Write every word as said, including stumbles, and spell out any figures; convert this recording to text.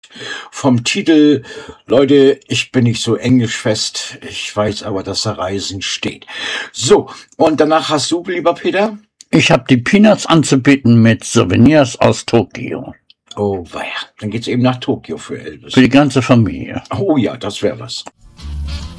Vom Titel, Leute, ich bin nicht so englischfest, ich weiß aber, dass da Reisen steht. So, und danach hast du, lieber Peter? Ich habe die Peanuts anzubieten mit Souvenirs aus Tokio. Oh weia, dann geht's eben nach Tokio für Elvis. Für die ganze Familie. Oh ja, das wäre was.